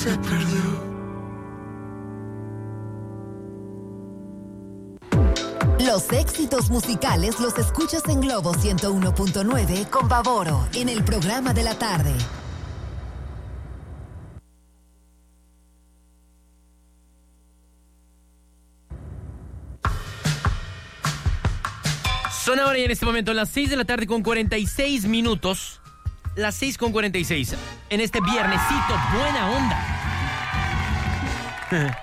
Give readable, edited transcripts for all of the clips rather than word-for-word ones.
se perdió. Los éxitos musicales los escuchas en Globo 101.9 con Pavoro en el programa de la tarde. Son ahora y en este momento las 6 de la tarde con 46 minutos. Las 6:46 en este viernesito, buena onda.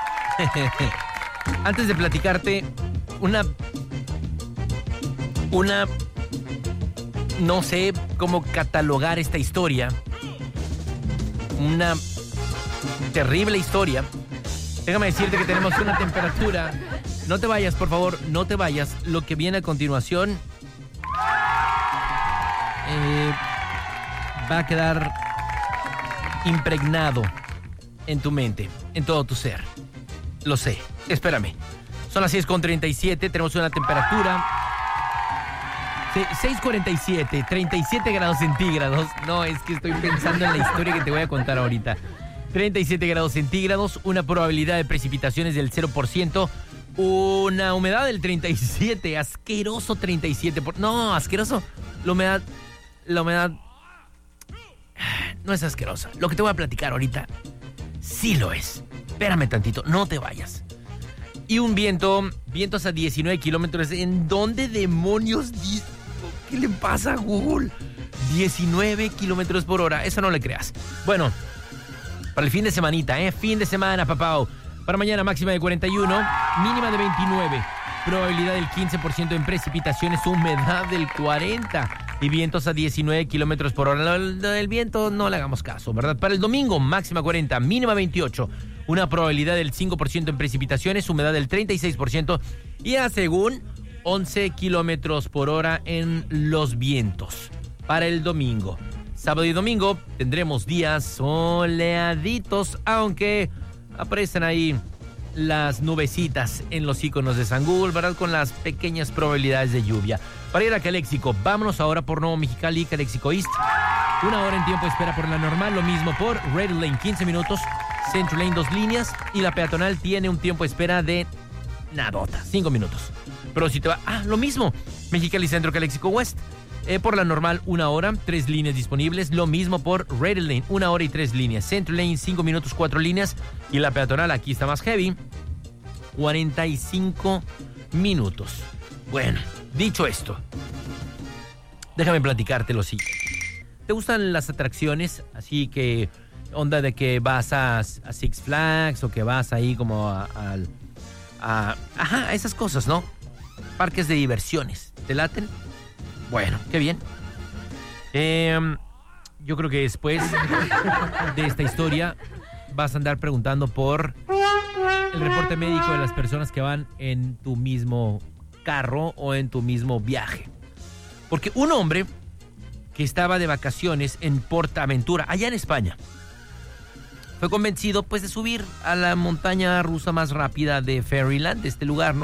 Antes de platicarte no sé cómo catalogar esta historia, una terrible historia. Déjame decirte que tenemos una temperatura. No te vayas, por favor, no te vayas. Lo que viene a continuación va a quedar impregnado en tu mente, en todo tu ser. Lo sé, espérame. Son las 6:37, tenemos una temperatura 6:47, 37 grados centígrados. No, es que estoy pensando en la historia que te voy a contar ahorita. 37 grados centígrados, una probabilidad de precipitaciones del 0%, una humedad del 37%, asqueroso 37%. No, asqueroso. La humedad no es asquerosa. Lo que te voy a platicar ahorita sí lo es. Espérame tantito, no te vayas. Y un vientos a 19 kilómetros. ¿En dónde demonios? ¿Qué le pasa a Google? 19 kilómetros por hora. Eso no le creas. Bueno, para el fin de semanita, fin de semana, papao. Para mañana máxima de 41, mínima de 29. Probabilidad del 15% en precipitaciones, humedad del 40%. Y vientos a 19 kilómetros por hora. El viento no le hagamos caso, ¿verdad? Para el domingo, máxima 40, mínima 28. Una probabilidad del 5% en precipitaciones, humedad del 36%. Y a según 11 kilómetros por hora en los vientos. Para el domingo. Sábado y domingo tendremos días soleaditos, aunque aparecen ahí las nubecitas en los iconos de San Google, ¿verdad? Con las pequeñas probabilidades de lluvia. Para ir a Calexico, vámonos ahora por Nuevo Mexicali, Calexico East. 1 hora en tiempo de espera por la normal, lo mismo por Red Lane, 15 minutos, Central Lane, 2 líneas, y la peatonal tiene un tiempo de espera de nadota, 5 minutos. Pero si te va, lo mismo, Mexicali Centro, Calexico West. Por la normal, 1 hora, 3 líneas disponibles. Lo mismo por Red Lane, 1 hora y 3 líneas. Central Lane, 5 minutos, 4 líneas. Y la peatonal, aquí está más heavy, 45 minutos. Bueno, dicho esto, déjame platicarte lo siguiente. ¿Te gustan las atracciones? Así que, onda de que vas a Six Flags o que vas ahí como a esas cosas, ¿no? Parques de diversiones. ¿Te laten? Bueno, qué bien. Yo creo que después de esta historia vas a andar preguntando por el reporte médico de las personas que van en tu mismo carro o en tu mismo viaje. Porque un hombre que estaba de vacaciones en PortAventura, allá en España, fue convencido pues de subir a la montaña rusa más rápida de Fairyland, de este lugar, ¿no?